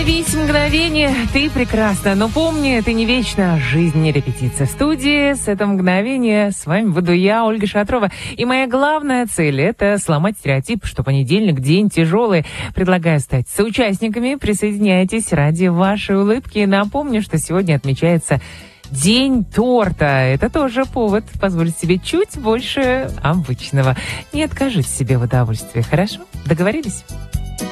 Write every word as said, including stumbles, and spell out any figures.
Явись мгновение, ты прекрасна, но помни, ты не вечна, жизнь не репетиция. В студии с этого мгновения с вами буду я, Ольга Шатрова. И моя главная цель – это сломать стереотип, что понедельник – день тяжелый. Предлагаю стать соучастниками, присоединяйтесь ради вашей улыбки. Напомню, что сегодня отмечается День торта. Это тоже повод позволить себе чуть больше обычного. Не откажите себе в удовольствии, хорошо? Договорились?